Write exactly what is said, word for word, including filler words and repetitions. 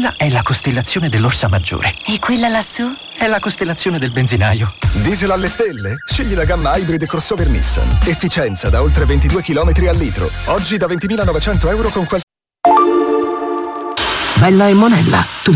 Quella è la costellazione dell'Orsa Maggiore. E quella lassù? È la costellazione del benzinaio. Diesel alle stelle? Scegli la gamma Hybrid crossover Nissan. Efficienza da oltre ventidue chilometri al litro. Oggi da ventimilanovecento euro con qualsiasi... Bella e Monella, tu